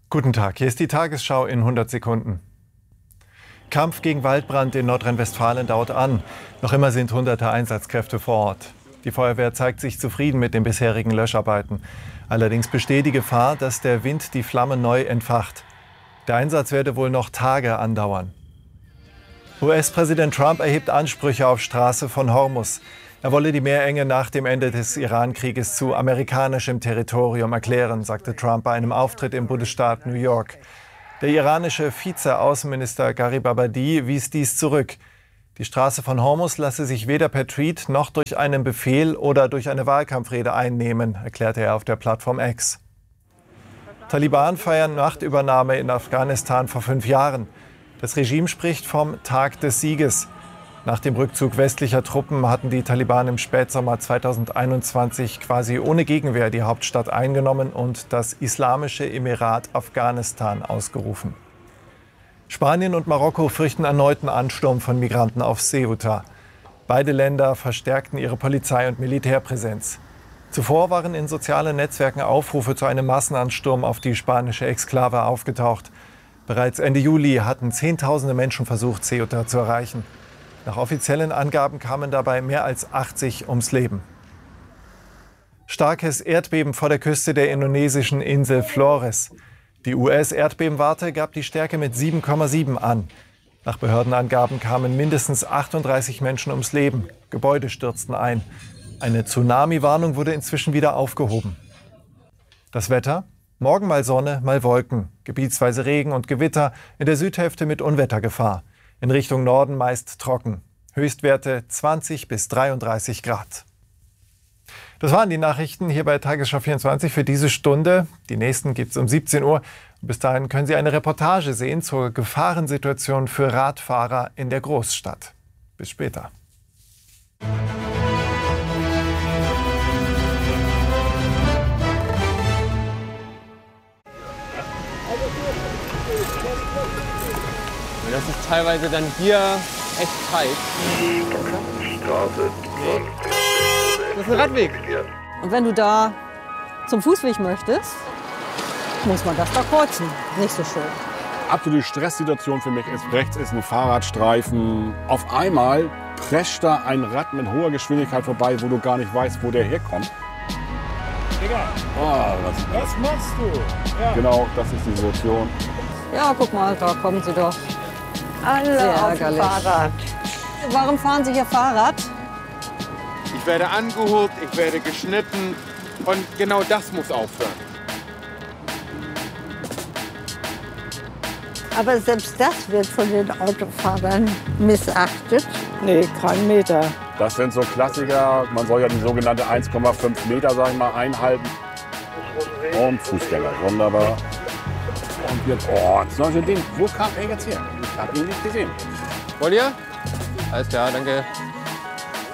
Guten Tag, hier ist die Tagesschau in 100 Sekunden. Kampf gegen Waldbrand in Nordrhein-Westfalen dauert an. Noch immer sind hunderte Einsatzkräfte vor Ort. Die Feuerwehr zeigt sich zufrieden mit den bisherigen Löscharbeiten. Allerdings besteht die Gefahr, dass der Wind die Flammen neu entfacht. Der Einsatz werde wohl noch Tage andauern. US-Präsident Trump erhebt Ansprüche auf Straße von Hormuz. Er wolle die Meerenge nach dem Ende des Iran-Krieges zu amerikanischem Territorium erklären, sagte Trump bei einem Auftritt im Bundesstaat New York. Der iranische Vize-Außenminister Gharib Abadi wies dies zurück. Die Straße von Hormuz lasse sich weder per Tweet noch durch einen Befehl oder durch eine Wahlkampfrede einnehmen, erklärte er auf der Plattform X. Taliban feiern Machtübernahme in Afghanistan vor 5 Jahren. Das Regime spricht vom Tag des Sieges. Nach dem Rückzug westlicher Truppen hatten die Taliban im Spätsommer 2021 quasi ohne Gegenwehr die Hauptstadt eingenommen und das Islamische Emirat Afghanistan ausgerufen. Spanien und Marokko fürchten erneuten Ansturm von Migranten auf Ceuta. Beide Länder verstärkten ihre Polizei- und Militärpräsenz. Zuvor waren in sozialen Netzwerken Aufrufe zu einem Massenansturm auf die spanische Exklave aufgetaucht. Bereits Ende Juli hatten Zehntausende Menschen versucht, Ceuta zu erreichen. Nach offiziellen Angaben kamen dabei mehr als 80 ums Leben. Starkes Erdbeben vor der Küste der indonesischen Insel Flores. Die US-Erdbebenwarte gab die Stärke mit 7,7 an. Nach Behördenangaben kamen mindestens 38 Menschen ums Leben. Gebäude stürzten ein. Eine Tsunami-Warnung wurde inzwischen wieder aufgehoben. Das Wetter? Morgen mal Sonne, mal Wolken. Gebietsweise Regen und Gewitter, in der Südhälfte mit Unwettergefahr. In Richtung Norden meist trocken. Höchstwerte 20 bis 33 Grad. Das waren die Nachrichten hier bei Tagesschau 24 für diese Stunde. Die nächsten gibt es um 17 Uhr. Bis dahin können Sie eine Reportage sehen zur Gefahrensituation für Radfahrer in der Großstadt. Bis später. Das ist teilweise dann hier echt tight. Das ist ein Radweg. Und wenn du da zum Fußweg möchtest, muss man das da kreuzen. Nicht so schön. Absolute Stresssituation für mich ist, rechts ist ein Fahrradstreifen. Auf einmal prescht da ein Rad mit hoher Geschwindigkeit vorbei, wo du gar nicht weißt, wo der herkommt. Digga, was machst du? Ja. Genau, das ist die Situation. Ja, guck mal, da kommen sie doch. Alle Sehr auf dem ärgerlich. Fahrrad. Warum fahren Sie hier Fahrrad? Ich werde angeholt, ich werde geschnitten und genau das muss aufhören. Aber selbst das wird von den Autofahrern missachtet. Nee, kein Meter. Das sind so Klassiker. Man soll ja die sogenannte 1,5 Meter, sag ich mal, einhalten. Und Fußgänger, wunderbar. Und jetzt, solche Dinge. Wo kam er jetzt her? Ich habe ihn nicht gesehen. Wollt ihr? Alles klar, danke.